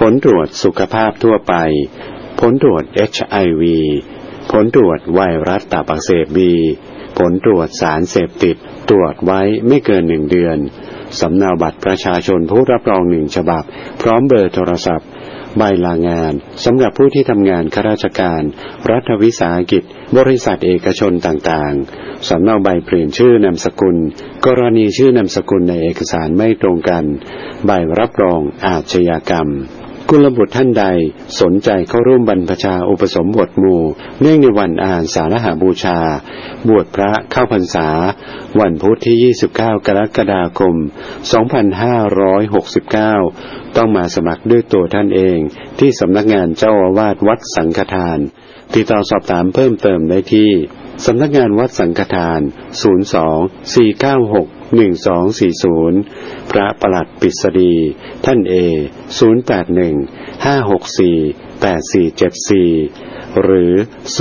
ลตรวจสุขภาพทั่วไปผลตรวจ HIV ผลตรวจไวรัสตับอักเสบ B ผลตรวจสารเสพติดตรวจไว้ไม่เกิน1 เดือนสำเนาบัตรประชาชนผู้รับรอง1 ฉบับพร้อมเบอร์โทรศัพท์ใบลางานสำหรับผู้ที่ทำงานข้าราชการรัฐวิสาหกิจบริษัทเอกชนต่างๆสำเนาใบเปลี่ยนชื่อนามสกุลกรณีชื่อนามสกุลในเอกสารไม่ตรงกันใบรับรองอาชญากรรมกุลบุตรท่านใดสนใจเข้าร่วมบรรพชาอุปสมบทหมู่เนื่องในวันอาสาฬหบูชาบวชพระเข้าพรรษาวันพุธที่29 กรกฎาคม 2569ต้องมาสมัครด้วยตัวท่านเองที่สำนักงานเจ้าอาวาสวัดสังฆทานติดต่อสอบถามเพิ่มเติมได้ที่สำนักงานวัดสังฆทาน02-496-1240พระปลัดปิษฎีท่านเอ081-564-8474หรือ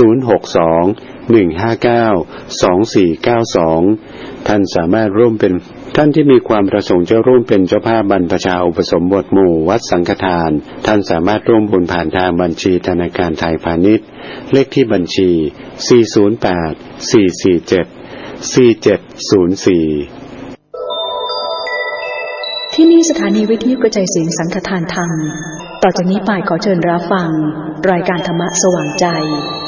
062-159-2492ท่านสามารถร่วมเป็นท่านที่มีความประสงค์จะร่วมเป็นเจ้าภาพบรรพชาอุปสมบทหมู่วัดสังฆทานท่านสามารถร่วมบุญผ่านทางบัญชีธนาคารไทยพาณิชย์เลขที่บัญชี 408-447-4704ที่นี่สถานีวิทยุกระจายเสียงสังฆทานธรรมต่อจากนี้ไปขอเชิญรับฟังรายการธรรมะสว่างใจ